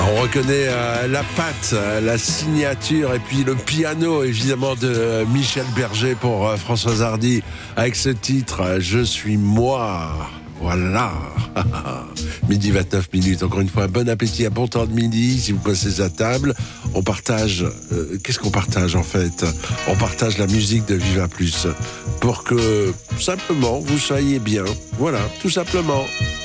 On reconnaît la patte, la signature et puis le piano évidemment de Michel Berger pour Françoise Hardy avec ce titre « Je suis moi ». Voilà. Midi 29 minutes. Encore une fois, un bon appétit, un bon temps de midi. Si vous passez à table, on partage. Qu'est-ce qu'on partage en fait? On partage la musique de Viva Plus pour que simplement vous soyez bien. Voilà, tout simplement.